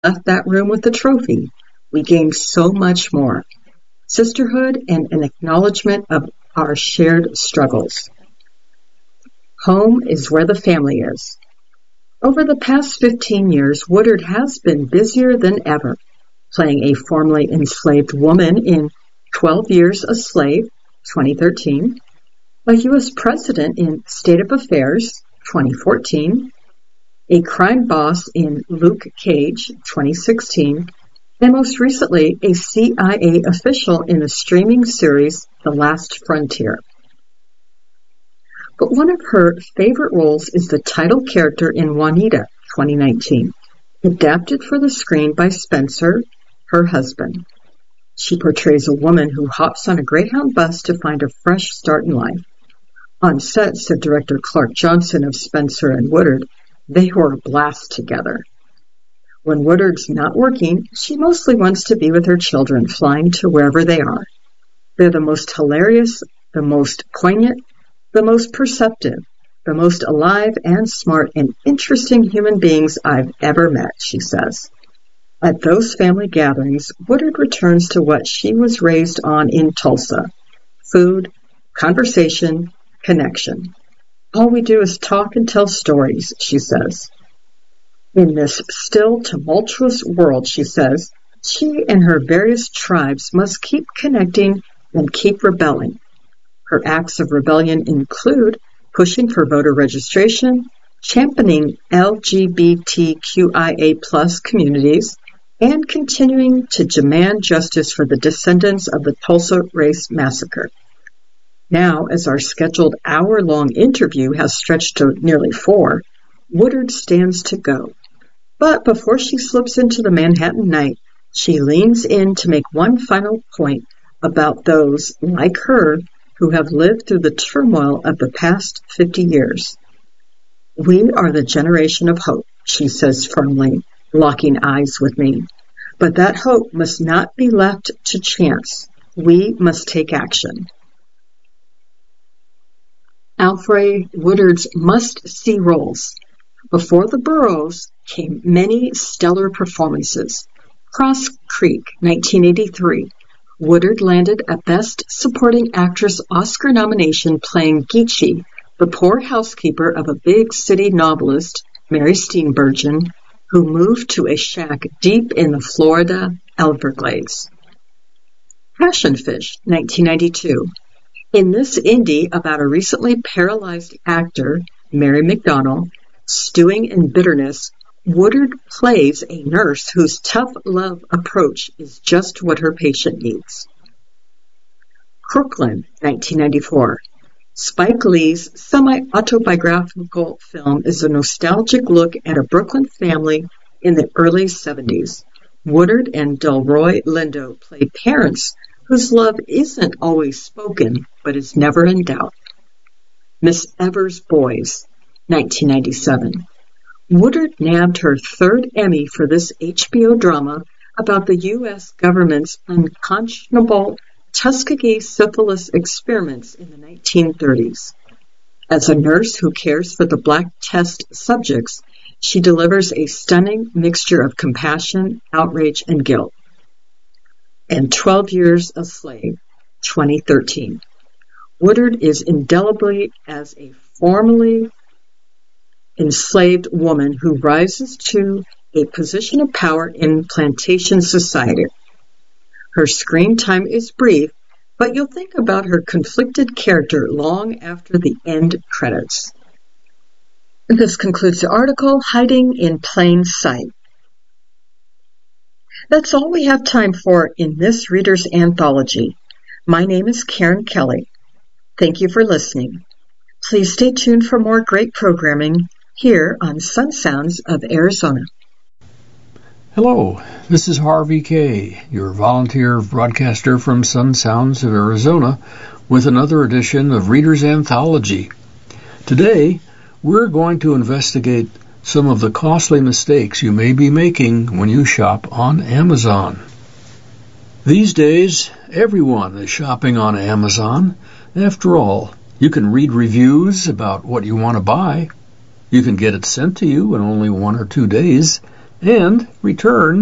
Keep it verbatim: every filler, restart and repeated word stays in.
left that room with a trophy, we gained so much more. Sisterhood and an acknowledgement of our shared struggles. Home is where the family is. Over the past fifteen years, Woodard has been busier than ever, playing a formerly enslaved woman in twelve Years a Slave, twenty thirteen, a U S president in State of Affairs, twenty fourteen, a crime boss in Luke Cage, twenty sixteen, and most recently a C I A official in the streaming series The Last Frontier. But one of her favorite roles is the title character in Juanita, twenty nineteen, adapted for the screen by Spencer, her husband. She portrays a woman who hops on a Greyhound bus to find a fresh start in life. On set, said director Clark Johnson of Spencer and Woodard, they were a blast together. When Woodard's not working, she mostly wants to be with her children, flying to wherever they are. They're the most hilarious, the most poignant, the most perceptive, the most alive and smart and interesting human beings I've ever met, she says. At those family gatherings, Woodard returns to what she was raised on in Tulsa: food, conversation, connection. All we do is talk and tell stories, she says. In this still tumultuous world, she says, she and her various tribes must keep connecting and keep rebelling. Her acts of rebellion include pushing for voter registration, championing L G B T Q I A plus communities, and continuing to demand justice for the descendants of the Tulsa Race Massacre. Now, as our scheduled hour-long interview has stretched to nearly four, Woodard stands to go. But before she slips into the Manhattan night, she leans in to make one final point about those, like her, who have lived through the turmoil of the past fifty years. We are the generation of hope, she says firmly, locking eyes with me. But that hope must not be left to chance. We must take action. Alfre Woodard's must-see roles. Before the Burroughs came many stellar performances. Cross Creek, nineteen eighty-three. Woodard landed a Best Supporting Actress Oscar nomination playing Geechee, the poor housekeeper of a big city novelist, Mary Steenburgen, who moved to a shack deep in the Florida Everglades. Passion Fish, nineteen ninety-two. In this indie about a recently paralyzed actor, Mary McDonnell, stewing in bitterness, Woodard plays a nurse whose tough love approach is just what her patient needs. Crooklyn, nineteen ninety-four. Spike Lee's semi-autobiographical film is a nostalgic look at a Brooklyn family in the early seventies. Woodard and Delroy Lindo play parents whose love isn't always spoken, but is never in doubt. Miss Evers' Boys, nineteen ninety-seven. Woodard nabbed her third Emmy for this H B O drama about the U S government's unconscionable Tuskegee syphilis experiments in the nineteen thirties. As a nurse who cares for the black test subjects, she delivers a stunning mixture of compassion, outrage, and guilt. And twelve Years a Slave, twenty thirteen. Woodard is indelibly as a formerly enslaved woman who rises to a position of power in plantation society. Her screen time is brief, but you'll think about her conflicted character long after the end credits. This concludes the article, Hiding in Plain Sight. That's all we have time for in this Reader's Anthology. My name is Karen Kelly. Thank you for listening. Please stay tuned for more great programming here on Sun Sounds of Arizona. Hello, this is Harvey Kay, your volunteer broadcaster from Sun Sounds of Arizona, with another edition of Reader's Anthology. Today, we're going to investigate some of the costly mistakes you may be making when you shop on Amazon. These days, everyone is shopping on Amazon. After all, you can read reviews about what you want to buy. You can get it sent to you in only one or two days, and return